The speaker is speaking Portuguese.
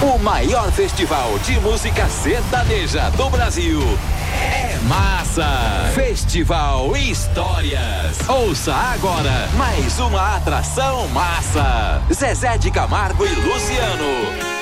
O maior festival de música sertaneja do Brasil é Massa. Festival Histórias. Ouça agora mais uma atração Massa. Zezé de Camargo e Luciano.